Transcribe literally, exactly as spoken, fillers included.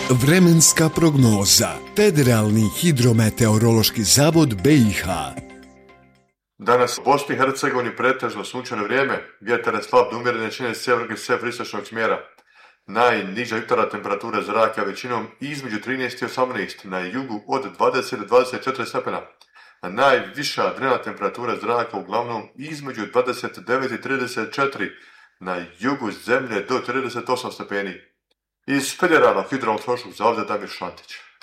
Vremenska prognoza. Federalni hidrometeorološki zavod B i H. Danas u Bosni i Hercegovini pretežno sunčano vrijeme, vjetar je slab do umjerene jačine sjevernog i sjeveroistočnog smjera. Najniža jutarnja temperatura zraka većinom između trinaest i osamnaest, na jugu od dvadeset do dvadeset četiri stepena. A najviša dnevna temperatura zraka uglavnom između dvadeset devet i trideset četiri, na jugu zemlje do trideset osam stepeni. Iz Federalnog hidrometeorološkog zavoda Damir Šantić.